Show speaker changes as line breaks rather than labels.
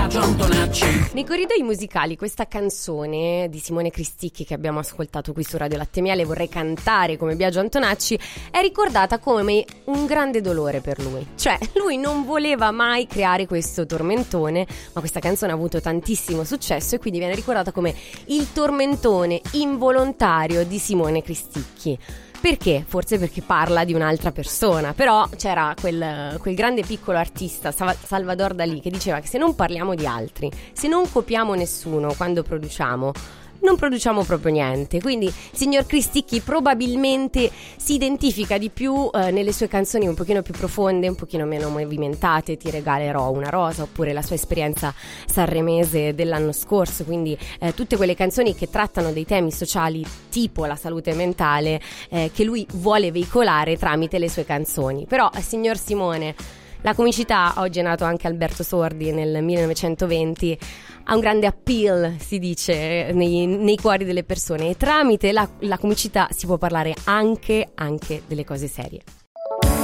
Biagio Antonacci.
Nei corridoi musicali questa canzone di Simone Cristicchi che abbiamo ascoltato qui su Radio Latte Miele, Vorrei cantare come Biagio Antonacci, è ricordata come un grande dolore per lui. Cioè, lui non voleva mai creare questo tormentone, ma questa canzone ha avuto tantissimo successo e quindi viene ricordata come il tormentone involontario di Simone Cristicchi. Perché? Forse perché parla di un'altra persona, però c'era quel grande piccolo artista, Salvador Dalì, che diceva che se non parliamo di altri, se non copiamo nessuno quando produciamo, non produciamo proprio niente. Quindi il signor Cristicchi probabilmente si identifica di più nelle sue canzoni un pochino più profonde, un pochino meno movimentate, Ti regalerò una rosa, oppure la sua esperienza sanremese dell'anno scorso, quindi tutte quelle canzoni che trattano dei temi sociali tipo la salute mentale che lui vuole veicolare tramite le sue canzoni. Però signor Simone, la comicità, oggi è nato anche Alberto Sordi nel 1920, ha un grande appeal, si dice, nei cuori delle persone, e tramite la comicità si può parlare anche delle cose serie.